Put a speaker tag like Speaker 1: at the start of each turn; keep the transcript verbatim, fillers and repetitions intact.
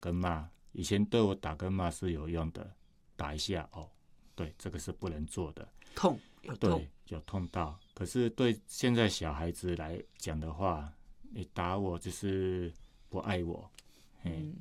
Speaker 1: 跟骂，以前对我打跟骂是有用的，打一下哦，对，这个是不能做的，
Speaker 2: 痛有痛，
Speaker 1: 对，有痛到。可是对现在小孩子来讲的话，你打我就是不爱我，嗯。